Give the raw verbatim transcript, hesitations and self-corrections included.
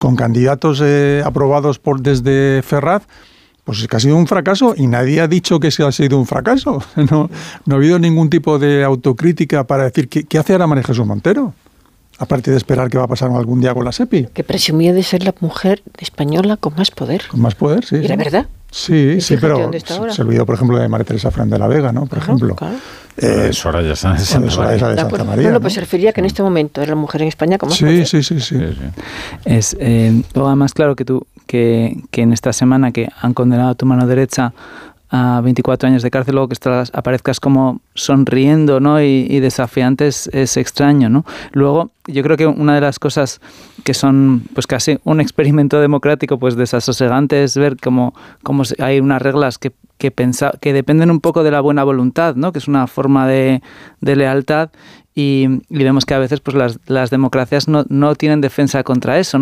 con candidatos eh, aprobados por desde Ferraz, pues es que ha sido un fracaso y nadie ha dicho que se ha sido un fracaso. No, no ha habido ningún tipo de autocrítica para decir ¿qué, qué hace ahora María Jesús Montero? Aparte de esperar qué va a pasar algún día con la SEPI. Que presumía de ser la mujer española con más poder. Con más poder, sí. ¿Y la verdad? Sí, sí, pero se, se olvidó, por ejemplo, de María Teresa Fran de la Vega, ¿no? Por claro, ejemplo. Claro. Eh, Soraya Sáenz de Santa Soraya de Santa María. Bueno, pues se refería que en este momento es la mujer en España con más sí, poder. Sí, sí, sí. sí. Es eh, luego más claro que tú, que, que en esta semana que han condenado a tu mano derecha a veinticuatro años de cárcel, luego que estás, aparezcas como sonriendo, ¿no? y, y desafiante es, es extraño, ¿no? Luego, yo creo que una de las cosas que son pues casi un experimento democrático pues desasosegante es ver cómo, cómo hay unas reglas que, que, pensa, que dependen un poco de la buena voluntad, ¿no? Que es una forma de, de lealtad y, y vemos que a veces pues las, las democracias no, no tienen defensa contra eso, ¿no?